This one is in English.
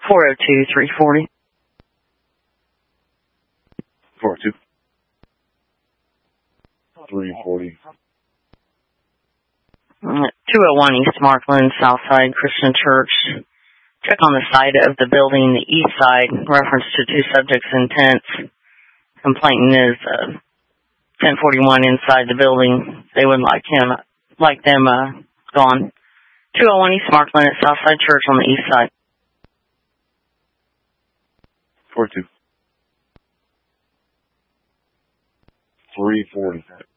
402-340. 402. 340. 201 East Markland, Southside Christian Church. Check on the side of the building, the east side, reference to two subjects in tents. Complainant is 1041 inside the building. They would like them gone. 201 East Markland at Southside Church on the east side. 42. 340.